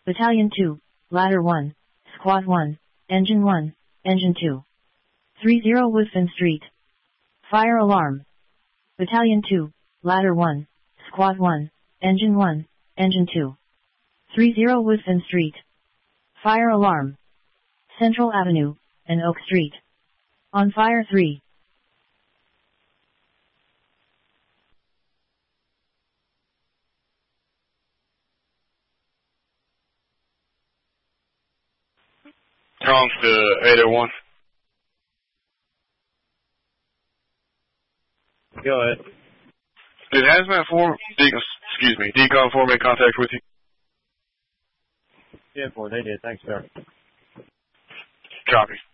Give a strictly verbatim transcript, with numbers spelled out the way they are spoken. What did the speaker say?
Battalion two, Ladder one, Squad one, Engine one, Engine two. three zero Woodfin Street. Fire alarm. Battalion two, Ladder one, Squad one, Engine one, Engine two. three zero Woodfin Street. Fire alarm. Central Avenue, and Oak Street. On fire three. Comms to eight oh one. Go ahead. Did Hazmat four, Decon, excuse me, Decon four make contact with you? Yeah, four, they did. Thanks, sir. Copy.